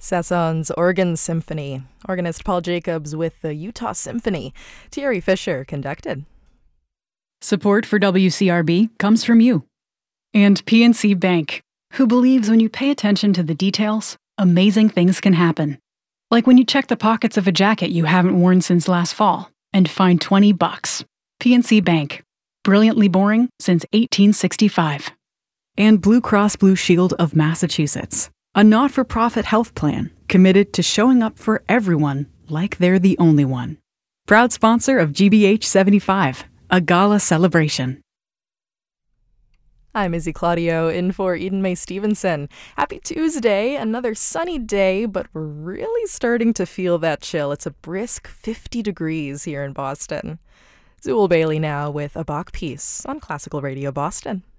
Sasson's Organ Symphony. Organist Paul Jacobs with the Utah Symphony. Thierry Fisher conducted. Support for WCRB comes from you. And PNC Bank, who believes when you pay attention to the details, amazing things can happen. Like when you check the pockets of a jacket you haven't worn since last fall and find $20. PNC Bank. Brilliantly boring since 1865. And Blue Cross Blue Shield of Massachusetts, a not-for-profit health plan committed to showing up for everyone like they're the only one. Proud sponsor of GBH 75, a gala celebration. I'm Izzy Claudio in for Eden May Stevenson. Happy Tuesday, another sunny day, but we're really starting to feel that chill. It's a brisk 50 degrees here in Boston. Zool Bailey now with a Bach piece on Classical Radio Boston.